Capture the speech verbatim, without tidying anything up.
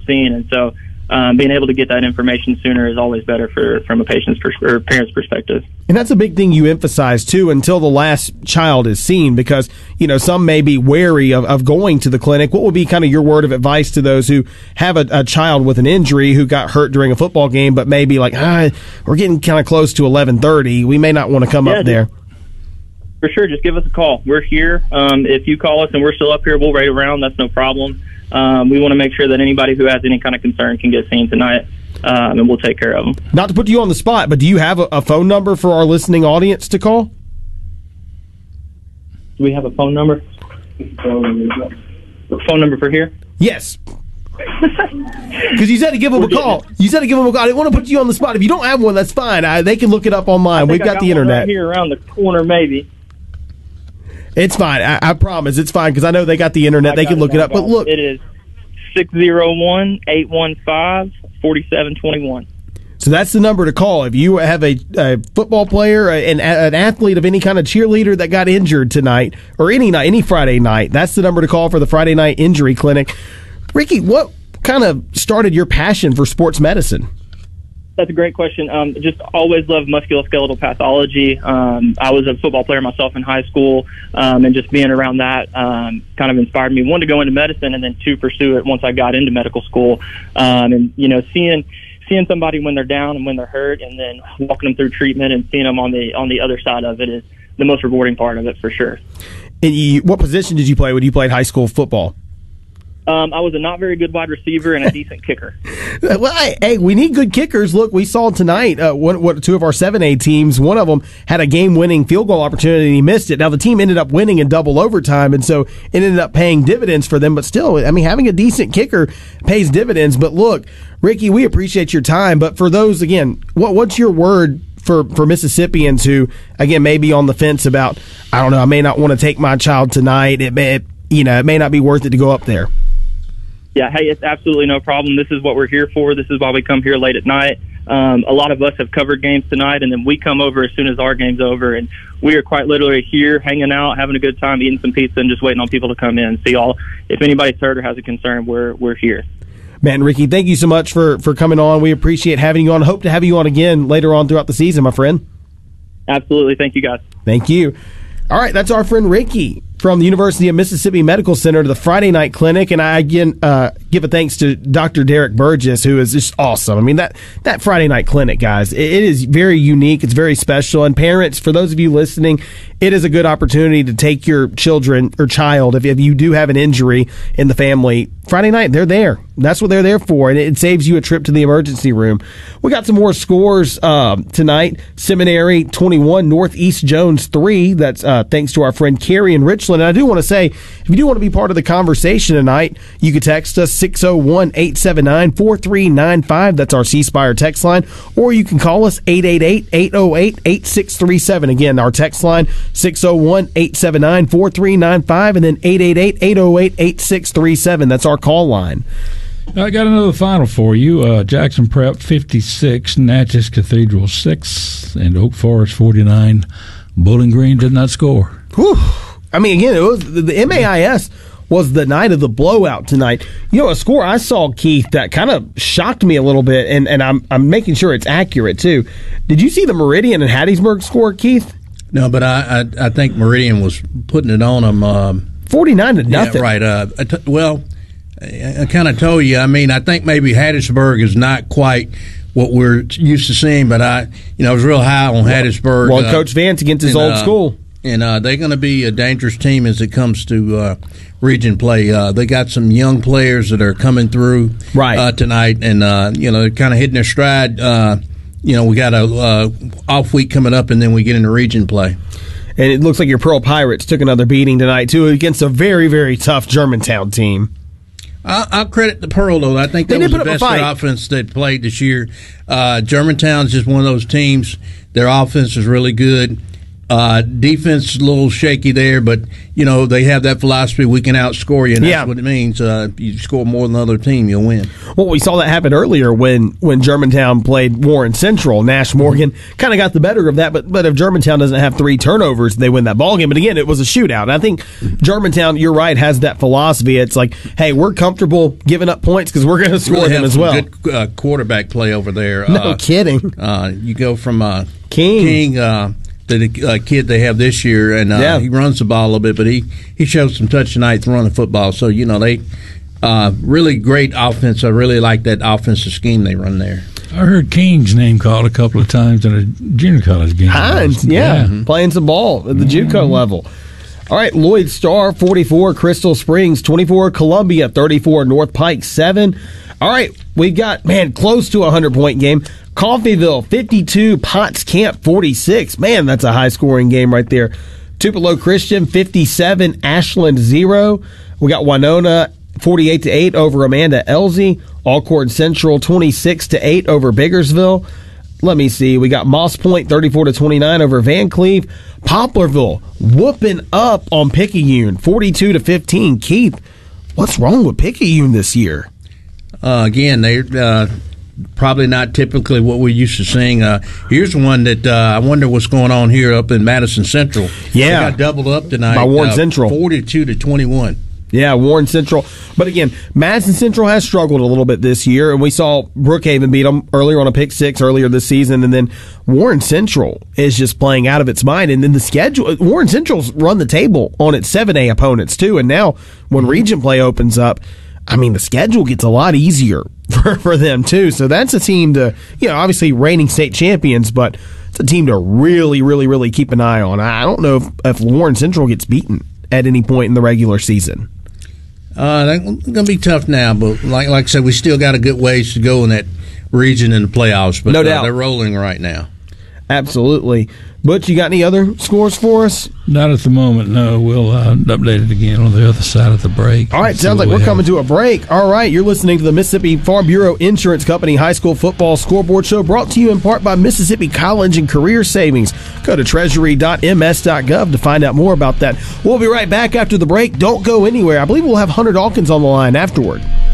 seen. And so um, being able to get that information sooner is always better for from a patient's pers- or parent's perspective. And that's a big thing you emphasize, too, until the last child is seen, because, you know, some may be wary of, of going to the clinic. What would be kind of your word of advice to those who have a, a child with an injury who got hurt during a football game, but maybe like, ah, we're getting kind of close to eleven thirty. We may not want to come yeah, up there. For sure, just give us a call. We're here. Um, if you call us and we're still up here, we'll wait around. That's no problem. Um, we want to make sure that anybody who has any kind of concern can get seen tonight. Um, and we'll take care of them. Not to put you on the spot, but do you have a, a phone number for our listening audience to call? Do we have a phone number? A phone number for here? Yes. Because you said to give them We're a call. You said to give them a call. I didn't want to put you on the spot. If you don't have one, that's fine. I, they can look it up online. We've got, got the internet. Right here around the corner, maybe. It's fine. I, I promise. It's fine because I know they got the internet. I they can look it up. But look. It is six oh one, eight one five, four seven two one. So that's the number to call. If you have a, a football player, an, an athlete of any kind of cheerleader that got injured tonight, or any night, any Friday night, that's the number to call for the Friday Night Injury Clinic. Ricky, what kind of started your passion for sports medicine? That's a great question. Um, just always loved musculoskeletal pathology. Um, I was a football player myself in high school, um, and just being around that um, kind of inspired me, one, to go into medicine, and then two, pursue it once I got into medical school. Um, and, you know, seeing seeing somebody when they're down and when they're hurt, and then walking them through treatment and seeing them on the on the other side of it is the most rewarding part of it, for sure. And you, what position did you play when you played high school football? Um, I was a not very good wide receiver and a decent kicker. Well, I, hey, we need good kickers. Look, we saw tonight uh, one, what, two of our seven A teams, one of them had a game-winning field goal opportunity and he missed it. Now, the team ended up winning in double overtime, and so it ended up paying dividends for them. But still, I mean, having a decent kicker pays dividends. But look, Ricky, we appreciate your time. But for those, again, what, what's your word for, for Mississippians who, again, may be on the fence about, I don't know, I may not want to take my child tonight. It may, you know, it may not be worth it to go up there. Yeah, hey, it's absolutely no problem. This is what we're here for. This is why we come here late at night. Um, a lot of us have covered games tonight, and then we come over as soon as our game's over, and we are quite literally here hanging out, having a good time, eating some pizza, and just waiting on people to come in and see all. If anybody's hurt or has a concern, we're we're here. Man, Ricky, thank you so much for, for coming on. We appreciate having you on. Hope to have you on again later on throughout the season, my friend. Absolutely. Thank you, guys. Thank you. All right, that's our friend Ricky from the University of Mississippi Medical Center to the Friday Night Clinic. And I, again, uh, give a thanks to Doctor Derek Burgess, who is just awesome. I mean, that, that Friday Night Clinic, guys, it, it is very unique. It's very special. And parents, for those of you listening, it is a good opportunity to take your children or child, if, if you do have an injury in the family, Friday night, they're there. That's what they're there for, and it saves you a trip to the emergency room. We got some more scores uh, tonight. Seminary twenty-one, Northeast Jones three. That's uh, thanks to our friend Carrie in Richland. And I do want to say, if you do want to be part of the conversation tonight, you can text us six oh one, eight seven nine, four three nine five. That's our C Spire text line. Or you can call us eight eight eight, eight oh eight, eight six three seven. Again, our text line six oh one, eight seven nine, four three nine five, and then eight eight eight, eight oh eight, eight six three seven. That's our call line. I got another final for you. Uh, Jackson Prep fifty-six, Natchez Cathedral six, and Oak Forest forty-nine. Bowling Green did not score. Whew. I mean, again, it was the M A I S was the night of the blowout tonight. You know, a score I saw, Keith, that kind of shocked me a little bit, and, and I'm I'm making sure it's accurate too. Did you see the Meridian and Hattiesburg score, Keith? No, but I I, I think Meridian was putting it on them. Um, forty-nine to nothing. Yeah, right. Uh, I t- well. I kind of told you. I mean, I think maybe Hattiesburg is not quite what we're used to seeing, but I, you know, I was real high on Hattiesburg. Well, uh, Coach Vance against his and, old uh, school, and uh, they're going to be a dangerous team as it comes to uh, region play. Uh, they got some young players that are coming through right uh, tonight, and uh, you know, they're kind of hitting their stride. Uh, you know, we got a uh, off week coming up, and then we get into region play. And it looks like your Pearl Pirates took another beating tonight too against a very, very tough Germantown team. I'll credit the Pearl, though. I think that was the best offense they played this year. Uh, Germantown's just one of those teams. Their offense is really good. Uh, defense is a little shaky there, but, you know, they have that philosophy, we can outscore you, and that's yeah. what it means. Uh, if you score more than the other team, you'll win. Well, we saw that happen earlier when, when Germantown played Warren Central. Nash Morgan kind of got the better of that, but but if Germantown doesn't have three turnovers, they win that ball game. But again, it was a shootout. And I think Germantown, you're right, has that philosophy. It's like, hey, we're comfortable giving up points because we're going to score really them as well. Good uh, quarterback play over there. No uh, kidding. Uh, you go from uh, King. King uh, the uh, kid they have this year, and uh, yeah. he runs the ball a little bit, but he, he showed some touch tonight running football. So, you know, they uh, really great offense. I really like that offensive scheme they run there. I heard King's name called a couple of times in a junior college game. Hines, yeah, yeah. Mm-hmm. Playing some ball at the mm-hmm. JUCO level. All right, Lloyd Star, forty-four, Crystal Springs, twenty-four, Columbia, thirty-four, North Pike, seven. All right, we got, man, close to a hundred-point game. Coffeyville, fifty-two, Potts Camp, forty-six. Man, that's a high-scoring game right there. Tupelo Christian, fifty-seven, Ashland, zero. We got Winona, forty-eight to eight over Amanda Elsie. Alcorn Central, twenty-six to eight over Biggersville. Let me see. We got Moss Point, thirty-four to twenty-nine over Van Cleve. Poplarville, whooping up on Picayune, forty-two to fifteen. Keith, what's wrong with Picayune this year? Uh, again, they're uh, probably not typically what we're used to seeing. Uh, here's one that uh, I wonder what's going on here up in Madison Central. Yeah. They got doubled up tonight. By Warren uh, Central. forty-two to twenty-one. Yeah, Warren Central. But again, Madison Central has struggled a little bit this year, and we saw Brookhaven beat them earlier on a pick six earlier this season, and then Warren Central is just playing out of its mind. And then the schedule, Warren Central's run the table on its seven A opponents too, and now when region play opens up, I mean, the schedule gets a lot easier for, for them too. So that's a team to, you know, obviously reigning state champions, but it's a team to really, really, really keep an eye on. I don't know if, if Warren Central gets beaten at any point in the regular season. Uh, that's going to be tough now, but like like I said, we still got a good ways to go in that region in the playoffs. But no uh, doubt. They're rolling right now. Absolutely. Butch, you got any other scores for us? Not at the moment, no. We'll uh, update it again on the other side of the break. All right, sounds like we're coming to a break. All right, you're listening to the Mississippi Farm Bureau Insurance Company High School Football Scoreboard Show, brought to you in part by Mississippi College and Career Savings. Go to treasury dot m s dot gov to find out more about that. We'll be right back after the break. Don't go anywhere. I believe we'll have Hunter Dawkins on the line afterward.